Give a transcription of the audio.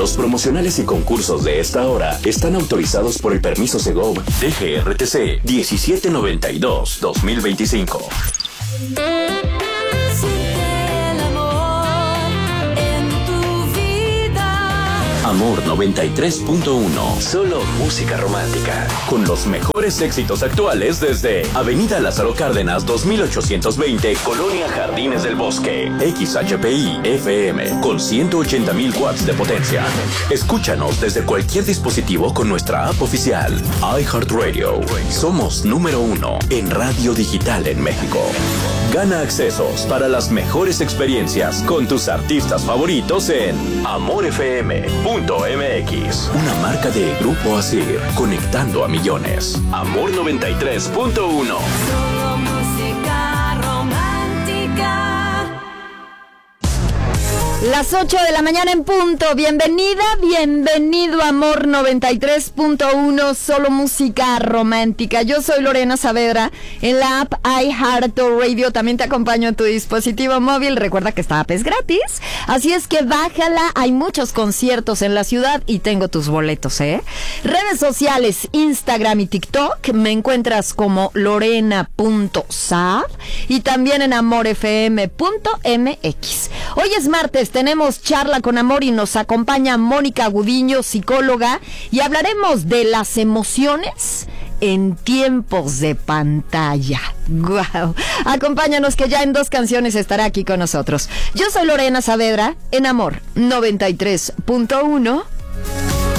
Los promocionales y concursos de esta hora están autorizados por el permiso Segov DGRTC 1792-2025. Amor 93.1. Solo música romántica. Con los mejores éxitos actuales desde Avenida Lázaro Cárdenas 2820, Colonia Jardines del Bosque. XHPI FM con 180,000 watts de potencia. Escúchanos desde cualquier dispositivo con nuestra app oficial. iHeartRadio. Somos número 1 en radio digital en México. Gana accesos para las mejores experiencias con tus artistas favoritos en amorfm.mx. Una marca de Grupo Asir, conectando a millones. Amor 93.1. Solo música romántica. Las 8 de la mañana en punto. Bienvenida, bienvenido a Amor 93.1, solo música romántica. Yo soy Lorena Saavedra. En la app iHeartRadio también te acompaño en tu dispositivo móvil. Recuerda que esta app es gratis, así es que bájala. Hay muchos conciertos en la ciudad y tengo tus boletos, ¿eh? Redes sociales, Instagram y TikTok, me encuentras como lorena.saab y también en amorfm.mx. Hoy es martes, tenemos charla con amor y nos acompaña Mónica Gudiño, psicóloga, y hablaremos de las emociones en tiempos de pantalla. ¡Guau! Acompáñanos que ya en 2 canciones estará aquí con nosotros. Yo soy Lorena Saavedra en Amor 93.1.